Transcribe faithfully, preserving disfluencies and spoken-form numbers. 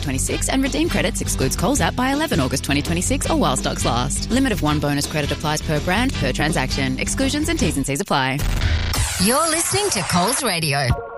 twenty-six and redeem credits excludes Coles app by eleven August twenty twenty-six or while stocks last. Limit of one bonus credit applies per brand, per transaction. Exclusions and T's and C's apply. You're listening to Coles Radio.